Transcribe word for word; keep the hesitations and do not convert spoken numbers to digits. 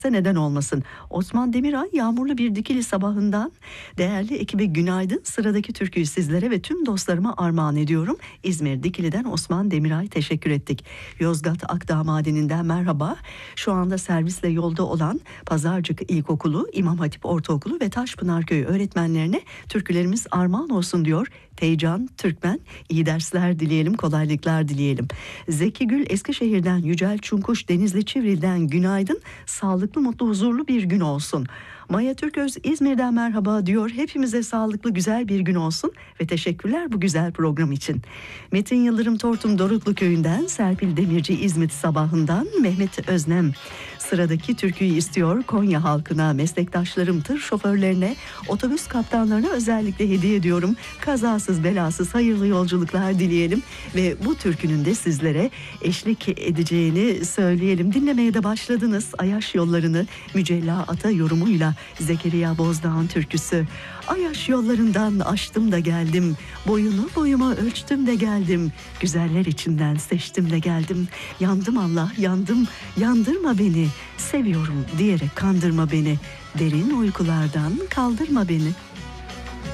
neden olmasın. Osman Demiray yağmurlu bir Dikili sabahından değerli ekibe günaydın. Sıradaki türküyü sizlere ve tüm dostlarıma armağan ediyorum. İzmir Dikili'den Osman Demiray, teşekkür ettik. Yozgat Akdağ Madeni'nden merhaba. Şu anda servisle yolda olan Pazarcık İlkokulu, İmam Hatip Ortaokulu ve Taşpınar Köyü öğretmenlerine türkülerimiz armağan olsun diyor Teycan Türkmen. İyi dersler dileyelim, kolaylıklar dileyelim. Zeki Gül Eskişehir'den, Yücel Çunkuş Denizli Çivril'den günaydın. Sağlıklı, mutlu, huzurlu bir gün olsun. Maya Türköz İzmir'den merhaba diyor. Hepimize sağlıklı, güzel bir gün olsun ve teşekkürler bu güzel program için. Metin Yıldırım Tortum Doruklu Köyü'nden, Serpil Demirci İzmit sabahından, Mehmet Öznem sıradaki türküyü istiyor. Konya halkına, meslektaşlarım, tır şoförlerine, otobüs kaptanlarına özellikle hediye ediyorum. Kazasız belasız hayırlı yolculuklar dileyelim ve bu türkünün de sizlere eşlik edeceğini söyleyelim. Dinlemeye de başladınız. Ayaş yollarını Mücella Ata yorumuyla Zekeriya Bozdağ'ın türküsü. Ayaş yollarından aştım da geldim, boyunu boyuma ölçtüm de geldim, güzeller içinden seçtim de geldim, yandım Allah yandım, yandırma beni, seviyorum diyerek kandırma beni, derin uykulardan kaldırma beni.